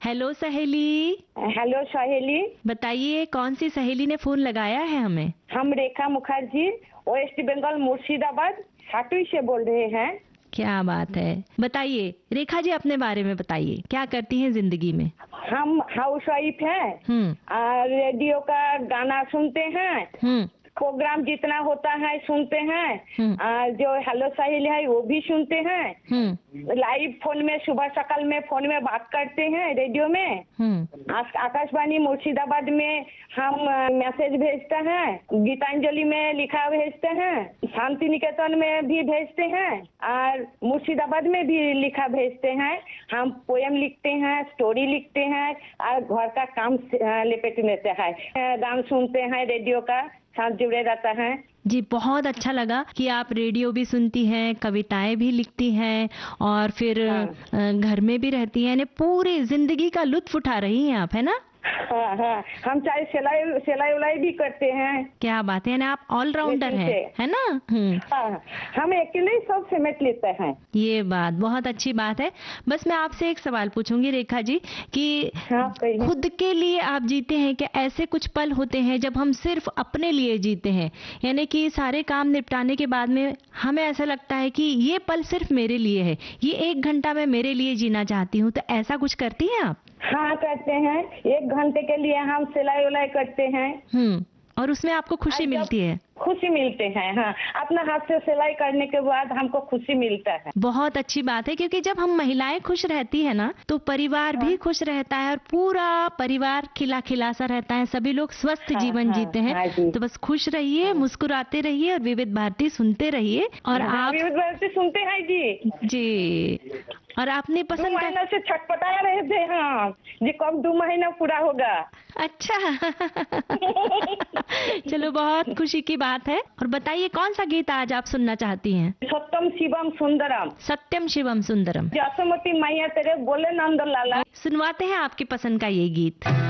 Hello सहेली। Hello सहेली। बताइए कौन सी सहेली ने फोन लगाया है हमें? हम रेखा मुखर्जी वेस्ट बंगाल मुर्शिदाबाद साटुई से बोल रहे हैं। क्या बात है, बताइए रेखा जी अपने बारे में बताइए, क्या करती हैं जिंदगी में? हम हाउस वाइफ हैं। रेडियो का गाना सुनते हैं, प्रोग्राम जितना होता है सुनते हैं, जो हेलो सहेली है वो भी सुनते हैं, लाइव फोन में सुबह सकाल में फोन में बात करते हैं रेडियो में। आकाशवाणी मुर्शिदाबाद में हम मैसेज भेजते हैं, गीतांजलि में लिखा भेजते हैं, शांति निकेतन में भी भेजते हैं और मुर्शिदाबाद में भी लिखा भेजते हैं। हम पोएम लिखते हैं, स्टोरी लिखते हैं और घर का काम लपेट लेते हैं, गान सुनते हैं, रेडियो का साथ जुड़े रहता है। जी बहुत अच्छा लगा कि आप रेडियो भी सुनती हैं, कविताएं भी लिखती हैं और फिर घर में भी रहती हैं, यानी पूरी जिंदगी का लुत्फ उठा रही हैं आप, है ना? हाँ, हम चाहे सिलाई उलाई भी करते हैं। क्या बात है, आप ऑलराउंडर हैं, है ना? हाँ, हम अकेले सब समेट लेते हैं। ये बात बहुत अच्छी बात है। बस मैं आपसे एक सवाल पूछूंगी रेखा जी कि खुद के लिए आप जीते हैं क्या? ऐसे कुछ पल होते हैं जब हम सिर्फ अपने लिए जीते हैं, यानी कि सारे काम निपटाने के बाद में हमें ऐसा लगता है कि ये पल सिर्फ मेरे लिए है, ये 1 घंटा मैं मेरे लिए जीना चाहती हूँ, तो ऐसा कुछ करती हैं आप? हाँ करते हैं, 1 घंटे के लिए हम सिलाई उलाई करते हैं। और उसमें आपको खुशी मिलती है? खुशी मिलते हैं, हाँ, अपना हाथ से सिलाई करने के बाद हमको खुशी मिलता है। बहुत अच्छी बात है, क्योंकि जब हम महिलाएं खुश रहती है ना तो परिवार भी खुश रहता है और पूरा परिवार खिला खिला सा रहता है, सभी लोग स्वस्थ जीवन जीते हैं। तो बस खुश रहिए, मुस्कुराते रहिए और विविध भारती सुनते रहिए। और आप विविध भारती सुनते हैं जी। और आपने पसंद 2 महीना से छटपटा रहे थे, हाँ जी, कब 2 महीना पूरा होगा। अच्छा चलो बहुत खुशी की बात है। और बताइए कौन सा गीत आज आप सुनना चाहती हैं? सत्यम शिवम सुंदरम। सत्यम शिवम सुंदरम। जसमती मैया तेरे बोले नंद लाला। सुनवाते हैं आपकी पसंद का ये गीत।